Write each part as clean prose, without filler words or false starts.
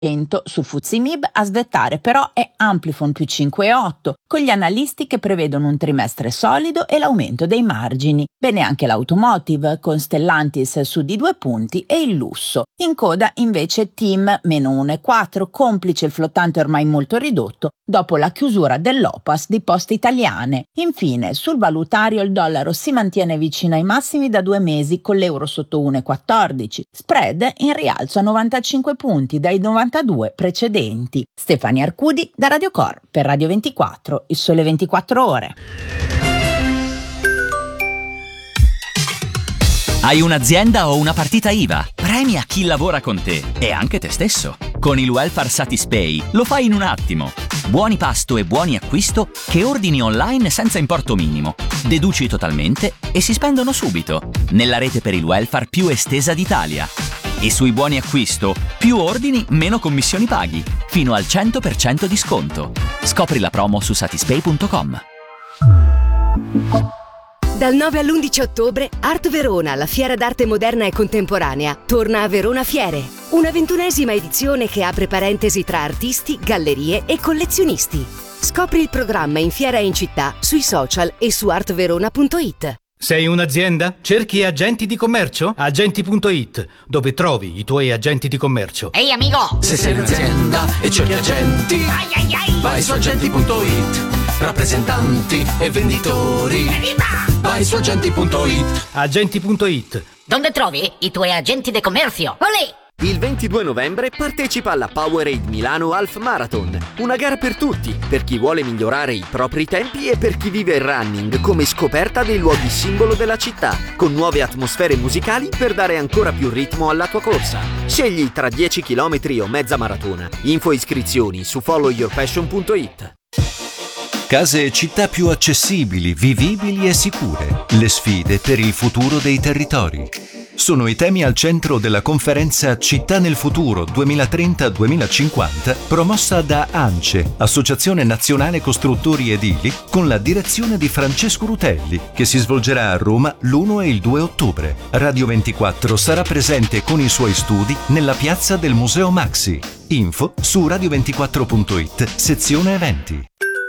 sul FTSE MIB a svettare però è Amplifon più 5,8, con gli analisti che prevedono un trimestre solido e l'aumento dei margini. Bene anche l'automotive, con Stellantis su di 2 punti e il lusso. In coda invece TIM meno 1,4, complice il flottante ormai molto ridotto dopo la chiusura dell'OPAS di Poste Italiane. Infine, sul valutario il dollaro si mantiene vicino ai massimi da 2 mesi con l'euro sotto 1,14. Spread in rialzo a 95 punti dai 92 precedenti. Stefania Arcudi da Radio Cor per Radio 24, il Sole 24 Ore. Hai un'azienda o una partita IVA? Premia chi lavora con te e anche te stesso. Con il Welfare Satispay lo fai in un attimo. Buoni pasto e buoni acquisto che ordini online senza importo minimo. Deduci totalmente e si spendono subito. Nella rete per il welfare più estesa d'Italia. E sui buoni acquisto, più ordini, meno commissioni paghi. Fino al 100% di sconto. Scopri la promo su satispay.com. Dal 9 all'11 ottobre, Art Verona, la fiera d'arte moderna e contemporanea, torna a Verona Fiere. Una 21ª edizione che apre parentesi tra artisti, gallerie e collezionisti. Scopri il programma in fiera e in città, sui social e su artverona.it. Sei un'azienda? Cerchi agenti di commercio? Agenti.it, dove trovi i tuoi agenti di commercio. Ehi amico! Se sei un'azienda e cerchi agenti, vai su agenti.it. Rappresentanti e venditori, vai su agenti.it. Agenti.it. Dove trovi i tuoi agenti di commercio? Olè! Il 22 novembre partecipa alla Powerade Milano Half Marathon, una gara per tutti, per chi vuole migliorare i propri tempi e per chi vive il running come scoperta dei luoghi simbolo della città, con nuove atmosfere musicali per dare ancora più ritmo alla tua corsa. Scegli tra 10 km o mezza maratona. Info e iscrizioni su followyourpassion.it. Case e città più accessibili, vivibili e sicure. Le sfide per il futuro dei territori. Sono i temi al centro della conferenza Città nel futuro 2030-2050, promossa da ANCE, Associazione Nazionale Costruttori Edili, con la direzione di Francesco Rutelli, che si svolgerà a Roma l'1 e il 2 ottobre. Radio 24 sarà presente con i suoi studi nella piazza del Museo Maxi. Info su radio24.it, sezione eventi.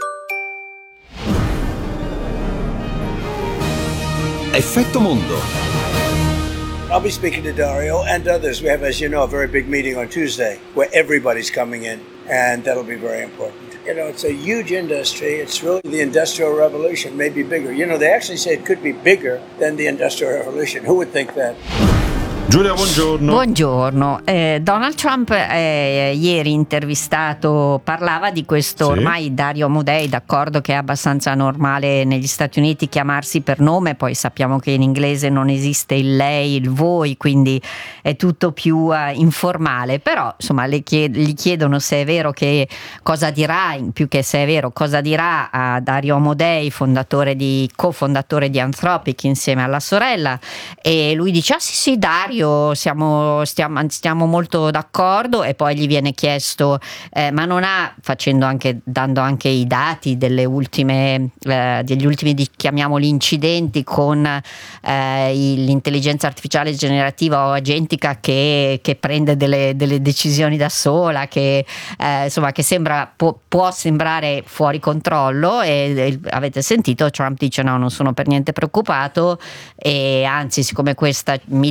Effetto Mondo. I'll be speaking to Dario and others. We have, as you know, a very big meeting on Tuesday where everybody's coming in, and that'll be very important. You know, it's a huge industry. It's really the Industrial Revolution, maybe bigger. You know, they actually say it could be bigger than the Industrial Revolution. Who would think that? Giulia, buongiorno. Buongiorno. Donald Trump ieri intervistato parlava di questo ormai Dario Amodei, d'accordo che è abbastanza normale negli Stati Uniti chiamarsi per nome, poi sappiamo che in inglese non esiste il lei, il voi, quindi è tutto più informale, però insomma gli chiedono se è vero che cosa dirà, più che se è vero cosa dirà a Dario Amodei, cofondatore di Anthropic insieme alla sorella, e lui dice sì Dario, stiamo molto d'accordo, e poi gli viene chiesto ma non ha, dando anche i dati degli ultimi chiamiamoli incidenti con l'intelligenza artificiale generativa o agentica che prende delle decisioni da sola, che può sembrare fuori controllo, e avete sentito Trump dice no, non sono per niente preoccupato, e anzi siccome questa lui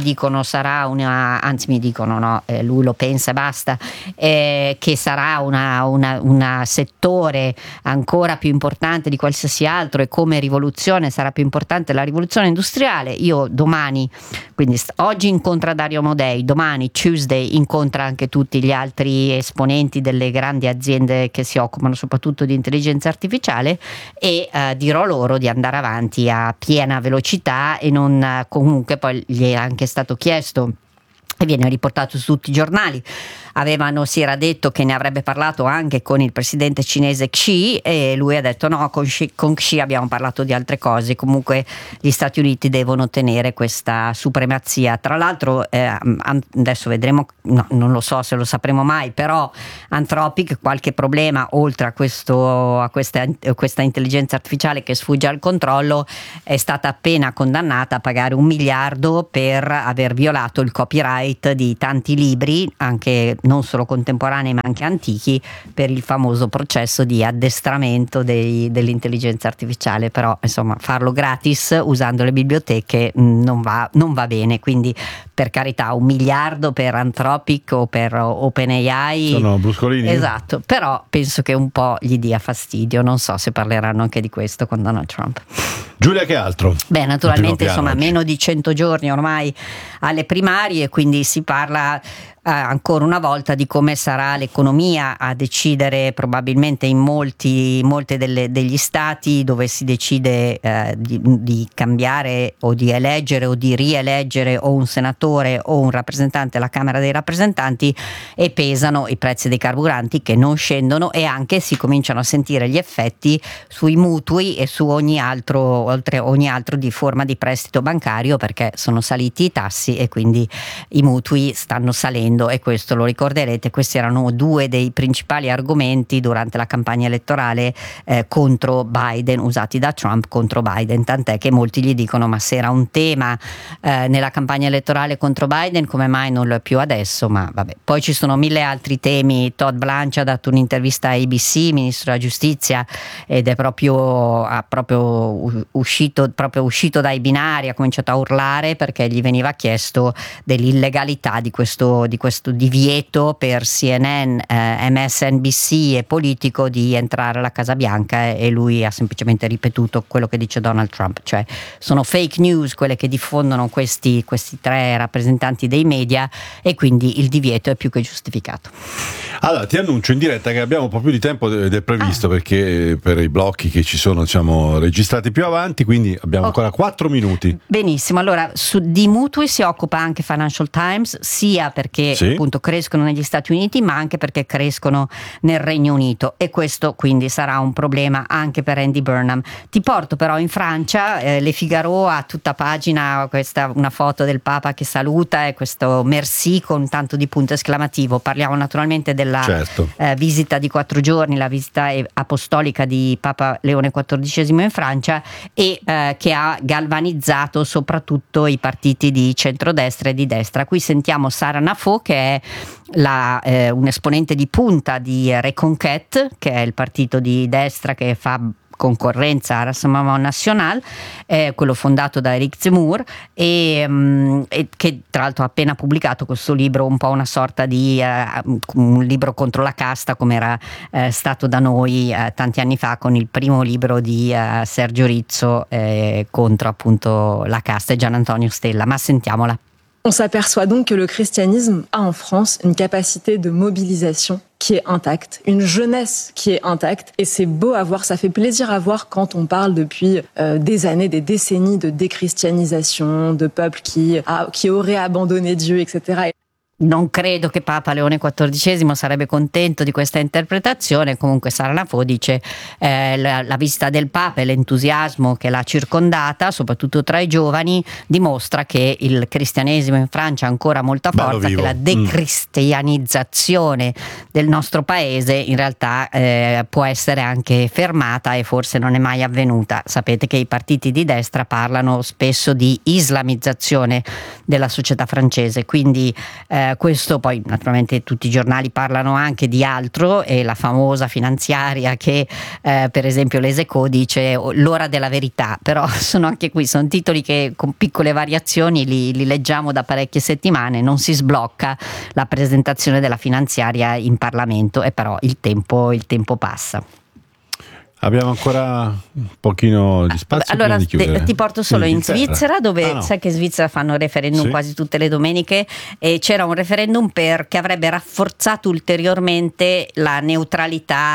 lo pensa e basta, che sarà una settore ancora più importante di qualsiasi altro, e come rivoluzione sarà più importante la rivoluzione industriale. Io domani, quindi oggi incontra Dario Amodei, domani Tuesday incontra anche tutti gli altri esponenti delle grandi aziende che si occupano soprattutto di intelligenza artificiale, e dirò loro di andare avanti a piena velocità, e non comunque poi gli è anche stato chiesto e viene riportato su tutti i giornali. Si era detto che ne avrebbe parlato anche con il presidente cinese Xi, e lui ha detto no, con Xi abbiamo parlato di altre cose, comunque gli Stati Uniti devono tenere questa supremazia. Tra l'altro adesso vedremo, no, non lo so se lo sapremo mai, però Anthropic qualche problema, oltre a questa intelligenza artificiale che sfugge al controllo, è stata appena condannata a pagare $1 miliardo per aver violato il copyright di tanti libri, anche non solo contemporanei ma anche antichi, per il famoso processo di addestramento dell'intelligenza artificiale. Però insomma farlo gratis usando le biblioteche non va bene, quindi per carità, $1 miliardo per Anthropic o per OpenAI sono bruscolini. Esatto, però penso che un po' gli dia fastidio. Non so se parleranno anche di questo con Donald Trump. Giulia, che altro? Beh, naturalmente insomma meno di 100 giorni ormai alle primarie, quindi si parla ancora una volta di come sarà l'economia a decidere, probabilmente in molte degli stati dove si decide di cambiare o di eleggere o di rieleggere o un senatore o un rappresentante alla Camera dei Rappresentanti, e pesano i prezzi dei carburanti che non scendono, e anche si cominciano a sentire gli effetti sui mutui e su ogni altro di forma di prestito bancario, perché sono saliti i tassi e quindi i mutui stanno salendo. E questo lo ricorderete, questi erano due dei principali argomenti durante la campagna elettorale contro Biden, usati da Trump contro Biden, tant'è che molti gli dicono: ma se era un tema nella campagna elettorale contro Biden, come mai non lo è più adesso? Ma vabbè, poi ci sono 1000 altri temi. Todd Blanche ha dato un'intervista a ABC, ministro della giustizia, ed è proprio uscito dai binari, ha cominciato a urlare perché gli veniva chiesto dell'illegalità di questo divieto per CNN, MSNBC e Politico di entrare alla Casa Bianca, e lui ha semplicemente ripetuto quello che dice Donald Trump, cioè sono fake news quelle che diffondono questi tre rappresentanti dei media, e quindi il divieto è più che giustificato. Allora, ti annuncio in diretta che abbiamo un po' più di tempo del previsto, perché per i blocchi che ci sono registrati più avanti, quindi abbiamo ancora 4 minuti. Benissimo, allora di mutui si occupa anche Financial Times, sia perché appunto crescono negli Stati Uniti, ma anche perché crescono nel Regno Unito, e questo quindi sarà un problema anche per Andy Burnham. Ti porto però in Francia, Le Figaro ha tutta pagina una foto del Papa che saluta e questo merci con tanto di punto esclamativo. Parliamo naturalmente della visita di 4 giorni, la visita apostolica di Papa Leone XIV in Francia, e che ha galvanizzato soprattutto i partiti di centrodestra e di destra. Qui sentiamo Sarah Nafo, che è un esponente di punta di Reconquête, che è il partito di destra che fa concorrenza a Rassemblement National, quello fondato da Eric Zemmour, e che tra l'altro ha appena pubblicato questo libro, un po' una sorta di un libro contro la casta, come era stato da noi tanti anni fa con il primo libro di Sergio Rizzo contro appunto la casta, e Gian Antonio Stella. Ma sentiamola. On s'aperçoit donc que le christianisme a en France une capacité de mobilisation qui est intacte, une jeunesse qui est intacte, et c'est beau à voir, ça fait plaisir à voir quand on parle depuis des années, des décennies de déchristianisation, de peuples qui auraient abandonné Dieu, etc. Non credo che Papa Leone XIV sarebbe contento di questa interpretazione. Comunque Sara Nafo dice la visita del Papa e l'entusiasmo che l'ha circondata, soprattutto tra i giovani, dimostra che il cristianesimo in Francia ha ancora molta forza, che la decristianizzazione del nostro paese in realtà può essere anche fermata, e forse non è mai avvenuta. Sapete che i partiti di destra parlano spesso di islamizzazione della società francese, quindi questo poi naturalmente tutti i giornali parlano anche di altro, e la famosa finanziaria che per esempio Les Echos dice l'ora della verità, però sono titoli che con piccole variazioni li leggiamo da parecchie settimane, non si sblocca la presentazione della finanziaria in Parlamento, e però il tempo passa. Abbiamo ancora un pochino di spazio. Allora ti porto solo in Svizzera, dove sai che in Svizzera fanno referendum quasi tutte le domeniche, e c'era un referendum che avrebbe rafforzato ulteriormente la neutralità,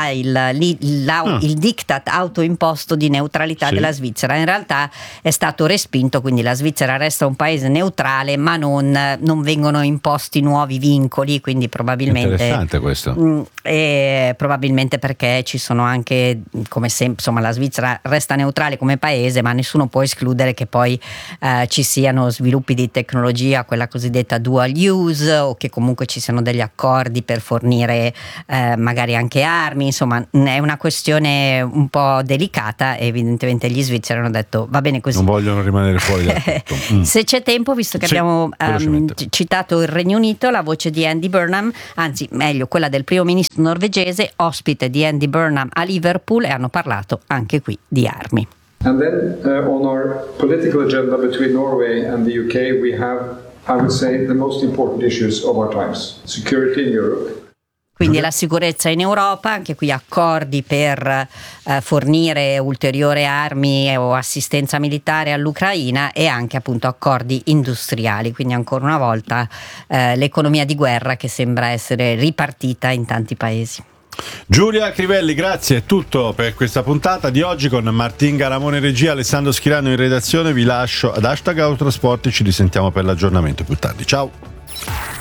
il diktat autoimposto di neutralità della Svizzera. In realtà è stato respinto, quindi la Svizzera resta un paese neutrale, ma non vengono imposti nuovi vincoli, quindi probabilmente interessante questo. Probabilmente perché ci sono anche come sempre, insomma, la Svizzera resta neutrale come paese, ma nessuno può escludere che poi ci siano sviluppi di tecnologia, quella cosiddetta dual use, o che comunque ci siano degli accordi per fornire magari anche armi. Insomma, è una questione un po' delicata e evidentemente gli svizzeri hanno detto va bene così. Non vogliono rimanere fuori da tutto. Se c'è tempo, visto che abbiamo citato il Regno Unito, la voce di Andy Burnham, anzi meglio quella del primo ministro norvegese, ospite di Andy Burnham a Liverpool, e hanno parlato anche qui di armi. And then on our political agenda between Norway and the UK we have, I would say, the most important issues of our times. Security in Europe. Quindi la sicurezza in Europa, anche qui accordi per fornire ulteriori armi o assistenza militare all'Ucraina, e anche appunto accordi industriali, quindi ancora una volta l'economia di guerra che sembra essere ripartita in tanti paesi. Giulia Crivelli, grazie, è tutto per questa puntata di oggi con Martin Garamone in regia, Alessandro Schirano in redazione. Vi lascio ad #Autotrasporti, ci risentiamo per l'aggiornamento più tardi. Ciao.